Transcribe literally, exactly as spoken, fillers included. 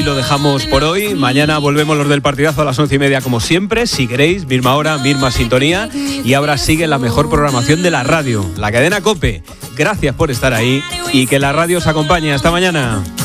aquí lo dejamos por hoy. Mañana volvemos los del partidazo a las once y media como siempre. Si queréis, misma hora, misma sintonía. Y ahora sigue la mejor programación de la radio, la cadena COPE. Gracias por estar ahí y que la radio os acompañe. Hasta mañana.